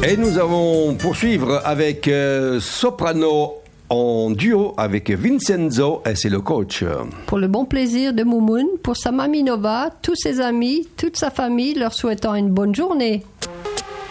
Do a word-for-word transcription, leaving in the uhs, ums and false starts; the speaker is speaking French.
Et nous allons poursuivre avec euh, soprano en duo avec Vincenzo, et c'est le coach. Pour le bon plaisir de Moumoun, pour sa mamie Nova, tous ses amis, toute sa famille, leur souhaitant une bonne journée.